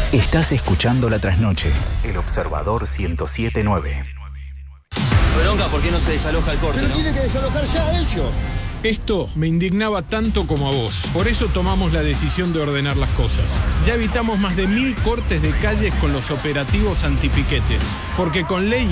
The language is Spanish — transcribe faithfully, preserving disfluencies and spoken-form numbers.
Estás escuchando La Trasnoche, El Observador ciento siete punto nueve. Bronca, ¿por qué no se desaloja el corte? Pero ¿no? tienen que desalojar ya ellos. Esto me indignaba tanto como a vos. Por eso tomamos la decisión de ordenar las cosas. Ya evitamos más de mil cortes de calles con los operativos antipiquetes. Porque con ley